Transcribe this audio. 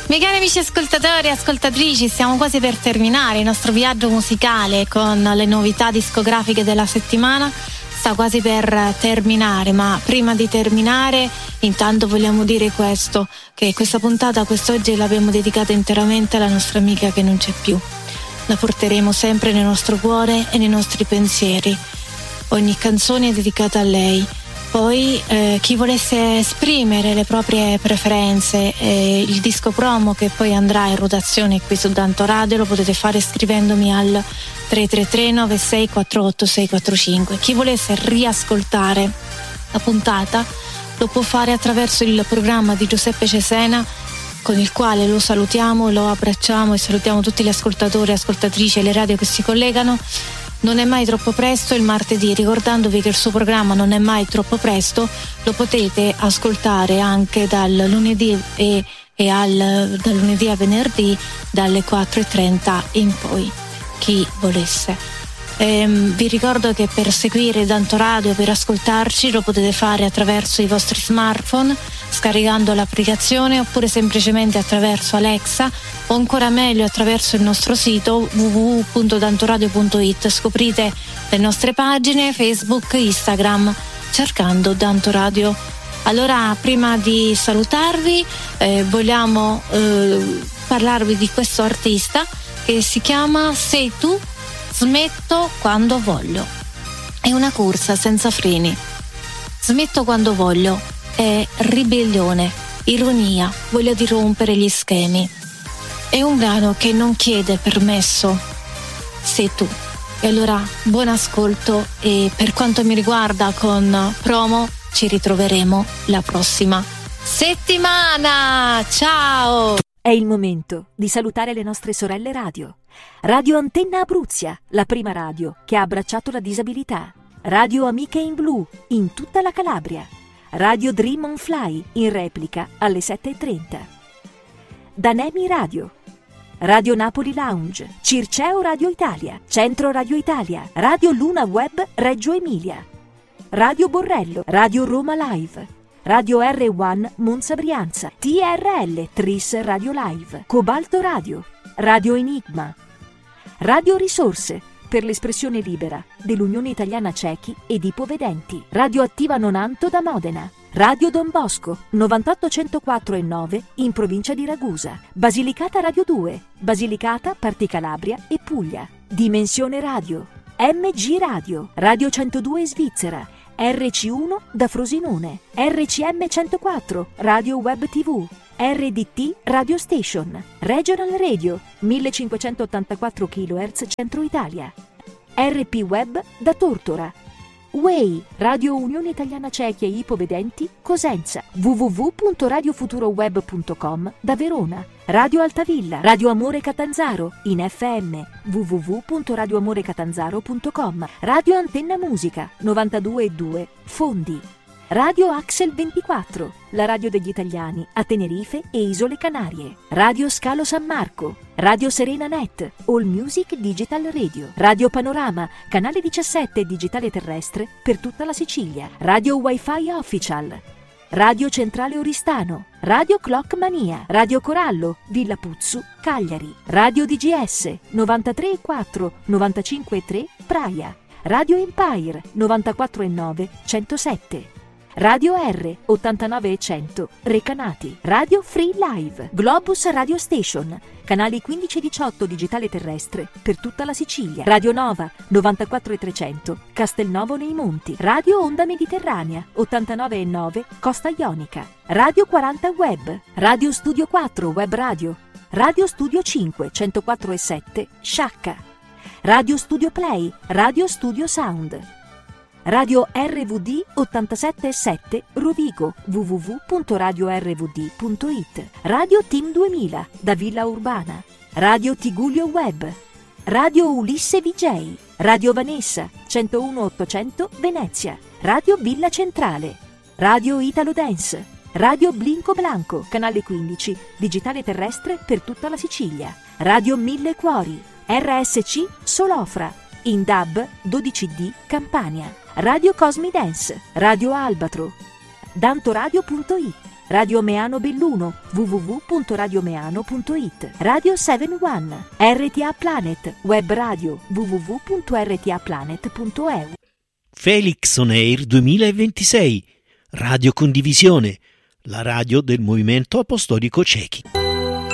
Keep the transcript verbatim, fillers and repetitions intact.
Miei cari amici ascoltatori e ascoltatrici, stiamo quasi per terminare il nostro viaggio musicale con le novità discografiche della settimana. Sta quasi per terminare, ma prima di terminare intanto vogliamo dire questo, che questa puntata quest'oggi l'abbiamo dedicata interamente alla nostra amica che non c'è più. La porteremo sempre nel nostro cuore e nei nostri pensieri. Ogni canzone è dedicata a lei. Poi eh, chi volesse esprimere le proprie preferenze, eh, il disco promo che poi andrà in rotazione qui su Danto Radio lo potete fare scrivendomi al tre tre tre nove sei quattro otto sei quattro cinque. Chi volesse riascoltare la puntata lo può fare attraverso il programma di Giuseppe Cesena, con il quale lo salutiamo, lo abbracciamo e salutiamo tutti gli ascoltatori e ascoltatrici e le radio che si collegano. Non è mai troppo presto il martedì, ricordandovi che il suo programma Non è mai troppo presto lo potete ascoltare anche dal lunedì e, e al, dal lunedì a venerdì dalle quattro e trenta in poi, chi volesse. Ehm, vi ricordo che per seguire Danto Radio, per ascoltarci, lo potete fare attraverso i vostri smartphone, scaricando l'applicazione, oppure semplicemente attraverso Alexa, o ancora meglio attraverso il nostro sito w w w punto dantoradio punto i t. Scoprite le nostre pagine Facebook, Instagram, cercando Danto Radio. Allora, prima di salutarvi, eh, vogliamo eh, parlarvi di questo artista che si chiama Sei tu, smetto quando voglio. È una corsa senza freni. Smetto quando voglio è ribellione, ironia, voglia di rompere gli schemi. È un brano che non chiede permesso. Sei tu. E allora buon ascolto, e per quanto mi riguarda con promo ci ritroveremo la prossima settimana. Ciao! È il momento di salutare le nostre sorelle radio. Radio Antenna Abruzia, la prima radio che ha abbracciato la disabilità. Radio Amiche in Blu, in tutta la Calabria. Radio Dream on Fly, in replica alle sette e trenta. Danemi Radio. Radio Napoli Lounge, Circeo Radio Italia, Centro Radio Italia, Radio Luna Web Reggio Emilia. Radio Borrello, Radio Roma Live. Radio R uno Monza Brianza, T R L Tris Radio Live, Cobalto Radio, Radio Enigma, Radio Risorse per l'espressione libera dell'Unione Italiana Ciechi ed Ipovedenti, Radio Attiva Nonanto da Modena, Radio Don Bosco novantotto centoquattro e nove in provincia di Ragusa, Basilicata Radio due, Basilicata, Parti Calabria e Puglia, Dimensione Radio, M G Radio, Radio centodue Svizzera, R C uno da Frosinone, R C M centoquattro, Radio Web T V, R D T Radio Station, Regional Radio, millecinquecentottantaquattro chilohertz Centro Italia, R P Web da Tortora, W E I, Radio Unione Italiana Ciechi e Ipovedenti, Cosenza, w w w punto radio futuro web punto com da Verona, Radio Altavilla, Radio Amore Catanzaro, in F M, w w w punto radio amore catanzaro punto com, Radio Antenna Musica, novantadue e due, Fondi, Radio Axel ventiquattro, la radio degli italiani a Tenerife e Isole Canarie, Radio Scalo San Marco, Radio Serena Net, All Music Digital Radio, Radio Panorama, canale diciassette digitale terrestre per tutta la Sicilia, Radio Wi-Fi Official, Radio Centrale Oristano, Radio Clock Mania, Radio Corallo, Villa Puzzu, Cagliari, Radio D G S, novantatré e quattro, novantacinque e tre, Praia, Radio Empire, novantaquattro e nove, centosette, Radio R, ottantanove e cento, Recanati, Radio Free Live, Globus Radio Station, canali quindici e diciotto digitale terrestre per tutta la Sicilia, Radio Nova, novantaquattro e trecento, Castelnovo nei Monti, Radio Onda Mediterranea, ottantanove e nove, Costa Ionica, Radio quaranta Web, Radio Studio quattro Web Radio, Radio Studio cinque, centoquattro e sette, Sciacca, Radio Studio Play, Radio Studio Sound, Radio R V D ottantasette e sette Rovigo, w w w punto radio r v d punto i t, Radio Team duemila da Villa Urbana, Radio Tigullio Web, Radio Ulisse V J, Radio Vanessa centouno ottocento Venezia, Radio Villa Centrale, Radio Italo Dance, Radio Blinco Blanco, canale quindici, digitale terrestre per tutta la Sicilia, Radio Mille Cuori, R S C Solofra, in D A B dodici D Campania, Radio Cosmi Dance, Radio Albatro, dantoradio punto i t, Radio Meano Belluno, w w w punto radio meano punto it. Radio sette uno, R T A Planet, web radio w w w punto r t a planet punto e u. Felix On Air duemilaventisei, Radio Condivisione, la radio del Movimento Apostolico Cechi.